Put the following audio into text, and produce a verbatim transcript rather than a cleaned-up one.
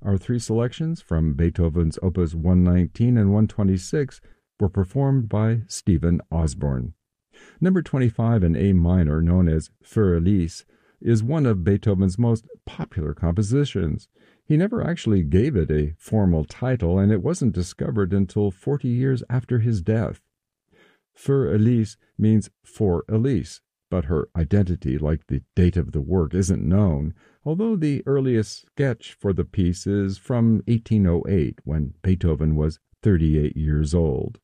Our three selections from Beethoven's Opus one nineteen and one twenty-six were performed by Stephen Osborne. Number twenty-five in A minor, known as Für Elise, is one of Beethoven's most popular compositions. He never actually gave it a formal title, and it wasn't discovered until forty years after his death. Für Elise means for Elise, but her identity, like the date of the work, isn't known, although the earliest sketch for the piece is from eighteen oh eight, when Beethoven was thirty-eight years old.